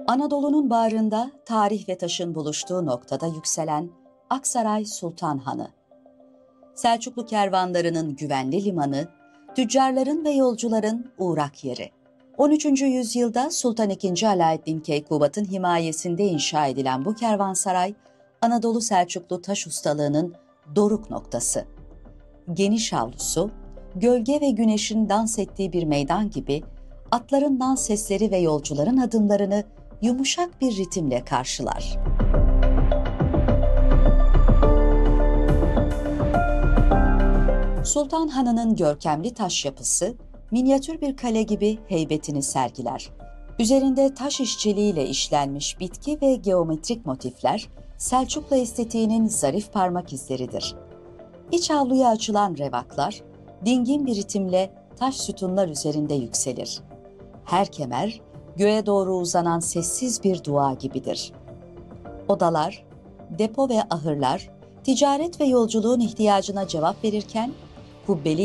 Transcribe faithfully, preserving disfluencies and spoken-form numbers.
Anadolu'nun bağrında tarih ve taşın buluştuğu noktada yükselen Aksaray Sultan Hanı. Selçuklu kervanlarının güvenli limanı, tüccarların ve yolcuların uğrak yeri. on üçüncü yüzyılda Sultan ikinci. Alaaddin Keykubat'ın himayesinde inşa edilen bu kervansaray, Anadolu Selçuklu taş ustalığının doruk noktası. Geniş avlusu, gölge ve güneşin dans ettiği bir meydan gibi, atların dans sesleri ve yolcuların adımlarını yumuşak bir ritimle karşılar. Sultan Hanı'nın görkemli taş yapısı, minyatür bir kale gibi heybetini sergiler. Üzerinde taş işçiliğiyle işlenmiş bitki ve geometrik motifler, Selçuklu estetiğinin zarif parmak izleridir. İç avluya açılan revaklar, dingin bir ritimle taş sütunlar üzerinde yükselir. Her kemer, göğe doğru uzanan sessiz bir dua gibidir. Odalar, depo ve ahırlar, ticaret ve yolculuğun ihtiyacına cevap verirken, kubbeli